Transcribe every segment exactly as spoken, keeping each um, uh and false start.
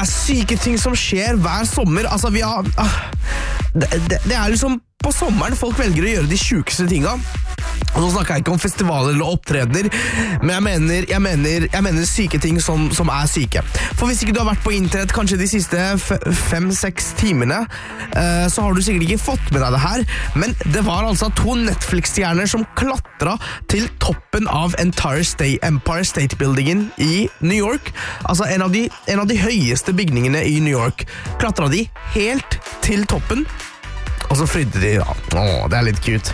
er syke ting som skjer hver sommer. Altså, vi har... ah, det, det, det er liksom på sommeren folk velger å gjøre de sjukeste tinga. Og nå snakker jeg ikke om festivaler eller opptredener, men jeg mener, jeg mener, jeg mener syke ting som, som er syke. For hvis ikke du har vært på internett kanskje de siste fem-seks timene, uh, så har du sikkert ikke fått med deg det her, men det var altså to Netflix-stjerner som klatret til toppen av Empire State, Empire State Buildingen i New York. Altså en av de, en av de høyeste bygningene i New York. Klatret de helt til toppen, og så flydde de. Ja. Åh, det er litt cute.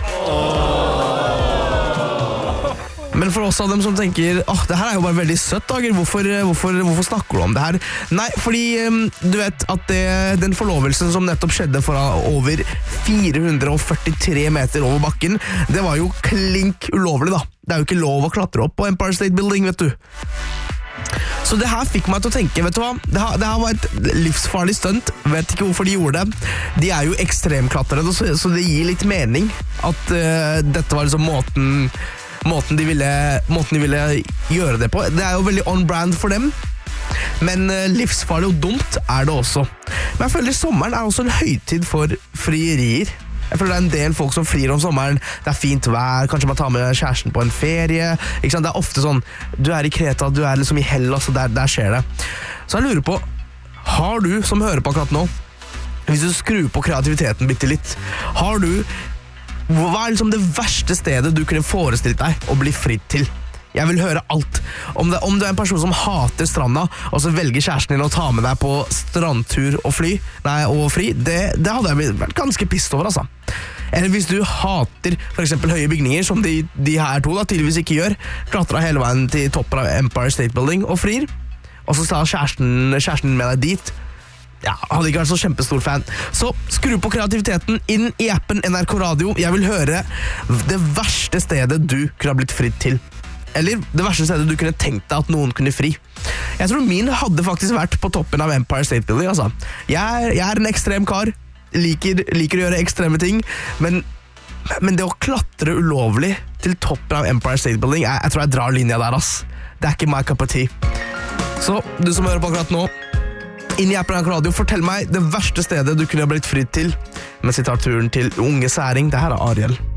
Men for oss av dem som tenker åh, det her er jo bare veldig søtt, Dager. Hvorfor, hvorfor, hvorfor snakker du om det her? Nei, fordi um, du vet at det, den forlovelsen som nettopp skjedde for over fire hundre førtitre meter over bakken, det var jo klink ulovlig da. Det er jo ikke lov å klatre opp på Empire State Building, vet du. Så det her fikk meg til å tenke, vet du hva? Det her, det her var et livsfarlig stunt. Vet ikke hvorfor de gjorde det. De er jo ekstremklatrere, så, så det gir litt mening at uh, dette var liksom måten... Måten de, ville, måten de ville gjøre det på. Det er jo veldig on-brand for dem, men livsfarlig og dumt er det også. Men jeg føler sommeren er også en høytid for frierier. Jeg føler det er en del folk som frir om sommeren. Det er fint vær, kanskje man tar med kjæresten på en ferie. Ikke sant? Det er ofte sånn, du er i Kreta, du er liksom i Hellas, og der, der skjer det. Så jeg lurer på, har du som hører på akkurat nå, hvis du skrur på kreativiteten bitte litt, har du hva er liksom det verste stedet du kunne forestilt deg å bli fridd til? Jeg vil høre alt. Om, det, om du er en person som hater stranda, og så velger kjæresten din å ta med deg på strandtur og fly, nei, og fri, det, det hadde jeg vært ganske pissed over, altså. Eller hvis du hater for eksempel høye bygninger, som de, de her to da tydeligvis ikke gjør, klatrer hele veien til toppen av Empire State Building og frir, og så tar kjæresten, kjæresten med deg dit, ja, hadde ikke vært så kjempestor fan. Så skru på kreativiteten inn i appen N R K Radio. Jeg vil høre det verste stedet du kunne ha blitt fridd til. Eller det verste stedet du kunne tenkt deg at noen kunne fri. Jeg tror min hadde faktisk vært på toppen av Empire State Building, altså. Jeg er, jeg er en ekstrem kar, liker, liker å gjøre ekstreme ting, men, men det å klatre ulovlig til toppen av Empire State Building, jeg, jeg tror jeg drar linja der, ass. Det er ikke my cup of tea. Så, du som hører på akkurat nå, inn i appen N R K Radio, fortell meg det verste stedet du kunne ha blitt fridd til, mens jeg tar turen til unge særing. Det her er Ariel.